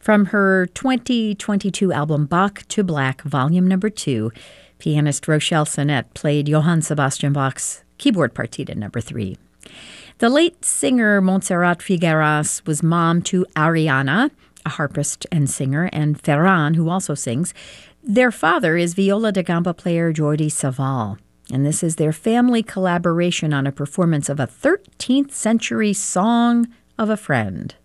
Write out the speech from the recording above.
From her 2022 album Bach to Black, Volume Number 2, pianist Rochelle Sonnett played Johann Sebastian Bach's keyboard partita number 3. The late singer Montserrat Figueras was mom to Ariana, a harpist and singer, and Ferran, who also sings. Their father is viola da gamba player Jordi Savall, and this is their family collaboration on a performance of a 13th century song of a friend.